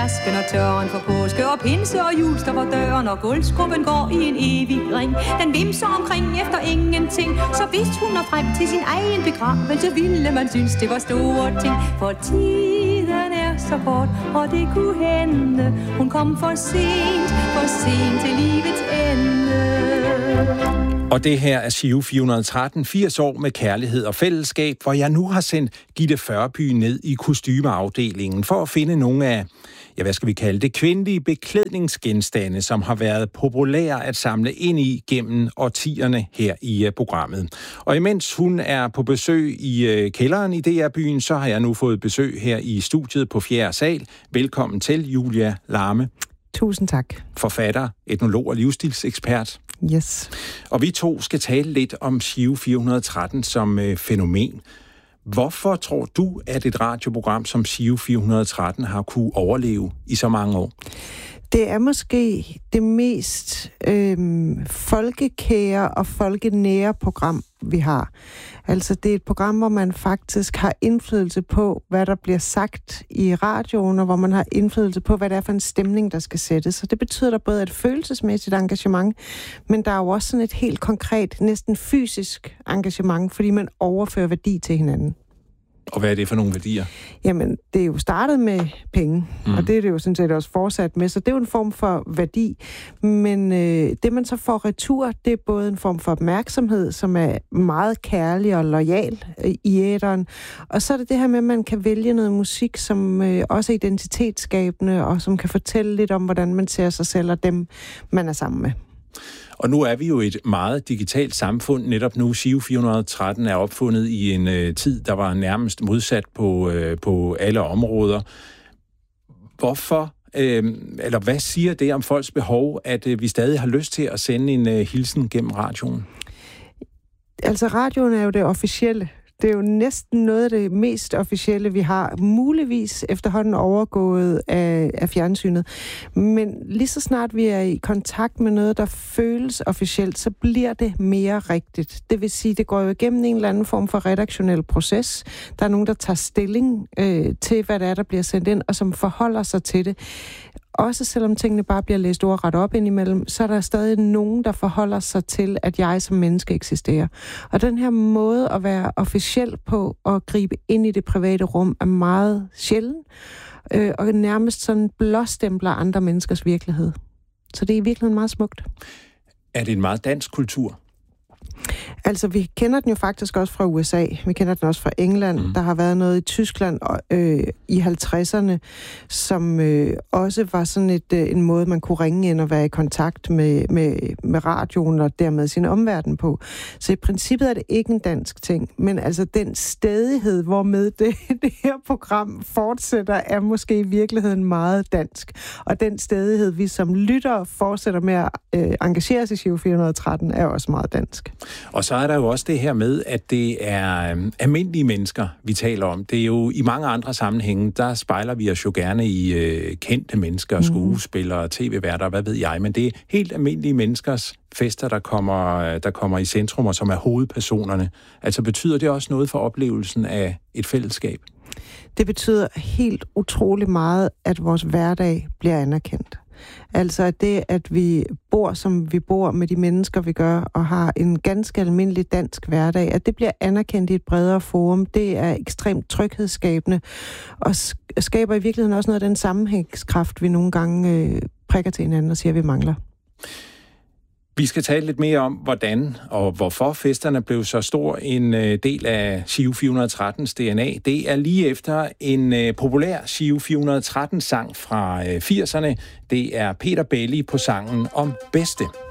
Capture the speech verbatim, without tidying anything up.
Asken og tørren for påske og pinse og jul står for døren, og gulvskruppen går i en evig ring. Den vimser omkring efter ingenting, så hvis hun når frem til sin egen begravelse, ville man synes, det var store ting. For tiden er så kort, og det kunne hende, hun kom for sent, for sent til livets ende. Og det her er Giro fire hundrede og tretten, firs år med kærlighed og fællesskab, hvor jeg nu har sendt Gitte Førby ned i kostymeafdelingen for at finde nogle af, ja, hvad skal vi kalde det, kvindelige beklædningsgenstande, som har været populære at samle ind i gennem årtierne her i uh, programmet. Og imens hun er på besøg i uh, kælderen i D R-byen, så har jeg nu fået besøg her i studiet på fjerde sal. Velkommen til, Julia Larme. Tusind tak. Forfatter, etnolog og livsstilsekspert. Yes. Og vi to skal tale lidt om Giro fire hundrede og tretten som øh, fænomen. Hvorfor tror du, at et radioprogram som Giro fire hundrede og tretten har kunne overleve i så mange år? Det er måske det mest øhm, folkekære og folkenære program, vi har. Altså, det er et program, hvor man faktisk har indflydelse på, hvad der bliver sagt i radioen, og hvor man har indflydelse på, hvad det er for en stemning, der skal sættes. Så det betyder der både et følelsesmæssigt engagement, men der er jo også sådan et helt konkret, næsten fysisk engagement, fordi man overfører værdi til hinanden. Og hvad er det for nogle værdier? Jamen, det er jo startet med penge, mm. og det er det jo sådan set også fortsat med, så det er jo en form for værdi. Men øh, det, man så får retur, det er både en form for opmærksomhed, som er meget kærlig og loyal øh, i æteren, og så er det det her med, at man kan vælge noget musik, som øh, også er identitetsskabende, og som kan fortælle lidt om, hvordan man ser sig selv og dem, man er sammen med. Og nu er vi jo et meget digitalt samfund. Netop nu, Giro fire hundrede og tretten er opfundet i en øh, tid, der var nærmest modsat på, øh, på alle områder. Hvorfor, øh, eller hvad siger det om folks behov, at øh, vi stadig har lyst til at sende en øh, hilsen gennem radioen? Altså, radioen er jo det officielle. Det er jo næsten noget af det mest officielle, vi har, muligvis efterhånden overgået af, af fjernsynet. Men lige så snart vi er i kontakt med noget, der føles officielt, så bliver det mere rigtigt. Det vil sige, det går jo igennem en eller anden form for redaktionel proces. Der er nogen, der tager stilling øh, til, hvad det er, der bliver sendt ind, og som forholder sig til det. Også selvom tingene bare bliver læst ordret op indimellem, så er der stadig nogen, der forholder sig til, at jeg som menneske eksisterer. Og den her måde at være officiel på og gribe ind i det private rum er meget sjælden, øh, og nærmest sådan blåstempler andre menneskers virkelighed. Så det er i virkeligheden meget smukt. Er det en meget dansk kultur? Altså, vi kender den jo faktisk også fra U S A. Vi kender den også fra England. Mm. Der har været noget i Tyskland øh, i halvtredserne, som øh, også var sådan et, øh, en måde, man kunne ringe ind og være i kontakt med, med, med radioen og dermed sin omverden på. Så i princippet er det ikke en dansk ting, men altså den stædighed, hvormed det, det her program fortsætter, er måske i virkeligheden meget dansk. Og den stædighed, vi som lytter fortsætter med at øh, engagere sig i Giro fire hundrede og tretten, er også meget dansk. Og så er der jo også det her med, at det er øh, almindelige mennesker, vi taler om. Det er jo i mange andre sammenhænge, der spejler vi os jo gerne i øh, kendte mennesker, skuespillere, tv-værter, hvad ved jeg. Men det er helt almindelige menneskers fester, der kommer, der kommer i centrum, og som er hovedpersonerne. Altså betyder det også noget for oplevelsen af et fællesskab? Det betyder helt utrolig meget, at vores hverdag bliver anerkendt. Altså at det, at vi bor, som vi bor med de mennesker, vi gør, og har en ganske almindelig dansk hverdag, at det bliver anerkendt i et bredere forum, det er ekstremt tryghedsskabende, og skaber i virkeligheden også noget af den sammenhængskraft, vi nogle gange øh, prikker til hinanden og siger, at vi mangler. Vi skal tale lidt mere om, hvordan og hvorfor festerne blev så stor en del af Giro fire hundrede og trettens D N A. Det er lige efter en populær Giro fire hundrede og tretten-sang fra firserne. Det er Peter Belli på sangen om Bedste.